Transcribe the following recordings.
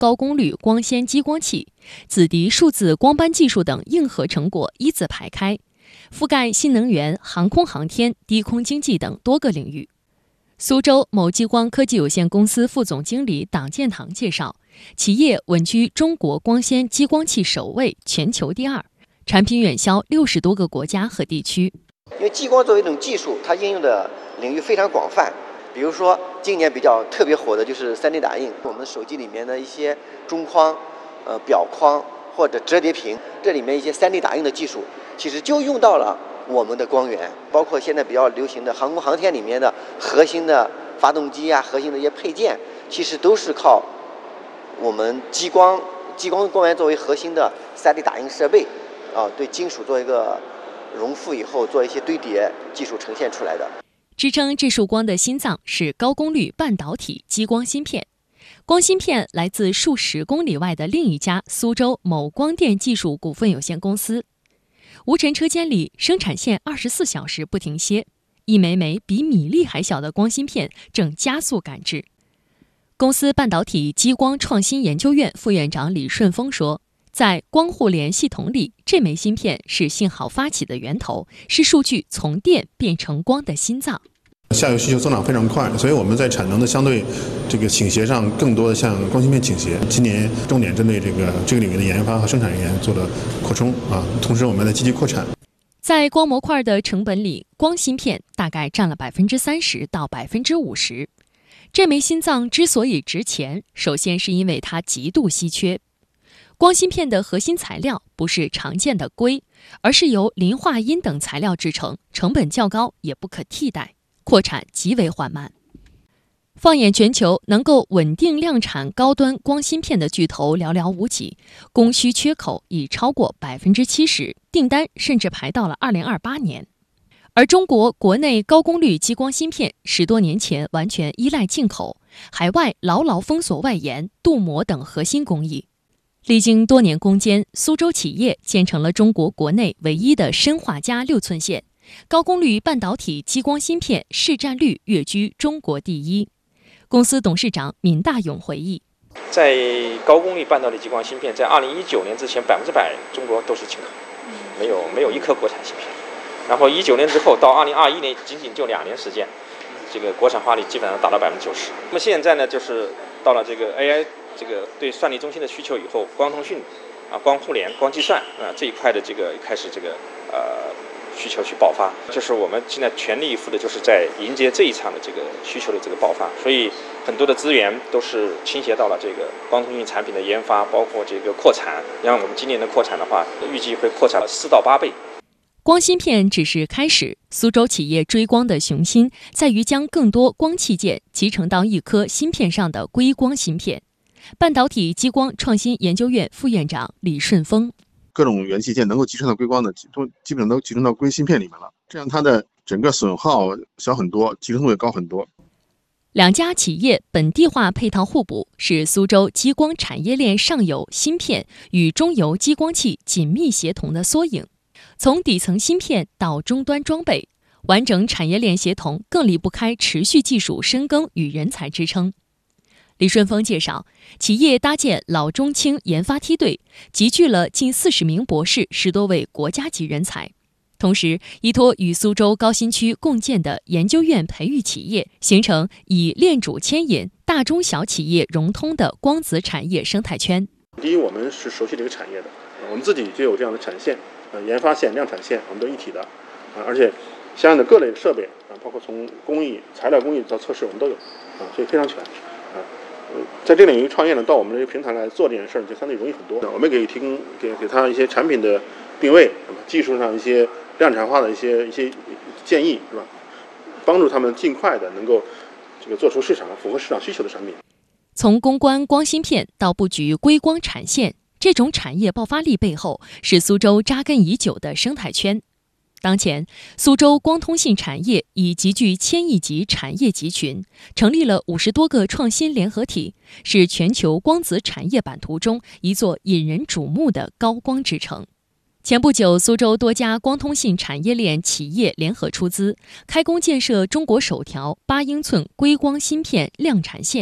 高功率光纤激光器、紫迪数字光斑技术等硬核成果一字排开，覆盖新能源、航空航天、低空经济等多个领域。苏州某激光科技有限公司副总经理党建堂介绍，企业稳居中国光纤激光器首位，全球第二，产品远销60多个国家和地区。 因为激光作为一种技术，它应用的领域非常广泛。比如说，今年比较特别火的就是 3D 打印，我们手机里面的一些中框、表框或者折叠屏，这里面一些 3D 打印的技术，其实就用到了我们的光源。包括现在比较流行的航空航天里面的核心的发动机啊，核心的一些配件，其实都是靠我们激光光源作为核心的 3D 打印设备对金属做一个熔复以后做一些堆叠技术呈现出来的。 支撑这束光的心脏是高功率半导体激光芯片。光芯片来自数十公里外的另一家苏州某光电技术股份有限公司。无尘车间里，生产线24小时不停歇，一枚枚比米粒还小的光芯片正加速赶制。公司半导体激光创新研究院副院长李顺峰说，在光互联系统里，这枚芯片是信号发起的源头，是数据从电变成光的心脏。 下游需求增长非常快，所以我们在产能的相对倾斜上更多的向光芯片倾斜。今年重点针对这个领域的研发和生产人员做了扩充同时我们在积极扩产。 在光模块的成本里，光芯片大概占了30%到50%。这枚心脏之所以值钱，首先是因为它极度稀缺。光芯片的核心材料不是常见的硅，而是由磷化铟等材料制成，成本较高，也不可替代，扩产极为缓慢。放眼全球，能够稳定量产高端光芯片的巨头寥寥无几，供需缺口已超过70%，订单甚至排到了2028年。而中国国内高功率激光芯片10多年前完全依赖进口，海外牢牢封锁外延、镀膜等核心工艺。历经多年攻坚，苏州企业建成了中国国内唯一的砷化镓6寸线，高功率半导体激光芯片市占率跃居中国第一。公司董事长闵大勇回忆， 在高功率半导体激光芯片，在2019年之前100%中国都是进口，没有一颗国产芯片。然后19年之后到2021年，仅仅就2年时间，这个国产化率基本上达到90%。那么现在呢，就是到了这个 AI 这个对算力中心的需求以后，光通讯光互联、光计算这一块的这个开始需求去爆发，就是我们现在全力以赴的，就是在迎接这一场的这个需求的这个爆发，所以很多的资源都是倾斜到了这个光通讯产品的研发，包括这个扩产。像我们今年的扩产的话，预计会扩产4到8倍。 光芯片只是开始，苏州企业追光的雄心在于将更多光器件集成到一颗芯片上的硅光芯片。半导体激光创新研究院副院长李顺峰， 各种元器件能够集成到硅光的，基本上都集成到硅芯片里面了，这样它的整个损耗小很多，集成度也高很多。 两家企业本地化配套互补，是苏州激光产业链上游芯片与中游激光器紧密协同的缩影。从底层芯片到终端装备，完整产业链协同更离不开持续技术深耕与人才支撑。李顺峰介绍，企业搭建老中青研发梯队，集聚了近40名博士，10多位国家级人才。同时，依托与苏州高新区共建的研究院培育企业，形成以链主牵引、大中小企业融通的光子产业生态圈。 第一，我们是熟悉这个产业的，我们自己就有这样的产线，研发线、量产线，我们都一体的，而且相应的各类设备包括从工艺、材料工艺到测试，我们都有所以非常全在这个领域创业呢，到我们这个平台来做这件事儿，就相对容易很多。我们给提供给他一些产品的定位，技术上一些量产化的一些建议，是吧？帮助他们尽快的能够做出符合市场需求的产品。 从攻关光芯片到布局硅光产线，这种产业爆发力背后是苏州扎根已久的生态圈。当前，苏州光通信产业已集聚1000亿级产业集群，成立了50多个创新联合体，是全球光子产业版图中一座引人瞩目的高光之城。前不久，苏州多家光通信产业链企业联合出资，开工建设中国首条8英寸硅光芯片量产线，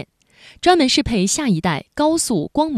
专门适配下一代高速光